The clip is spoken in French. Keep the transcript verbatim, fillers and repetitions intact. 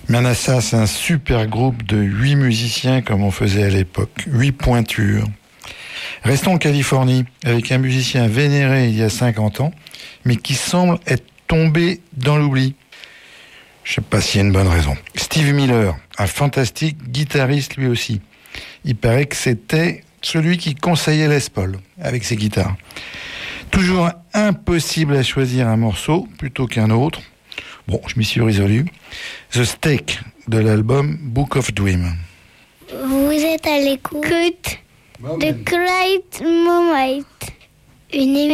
Manassa, c'est un super groupe de huit musiciens comme on faisait à l'époque, huit pointures. Restons en Californie avec un musicien vénéré il y a cinquante ans, mais qui semble être tombé dans l'oubli. Je ne sais pas s'il y a une bonne raison. Steve Miller, un fantastique guitariste lui aussi. Il paraît que c'était celui qui conseillait Les Paul avec ses guitares. Toujours impossible à choisir un morceau plutôt qu'un autre. Bon, je m'y suis résolu. The Steak de l'album Book of Dreams. Vous êtes à l'écoute de Great Moment. Une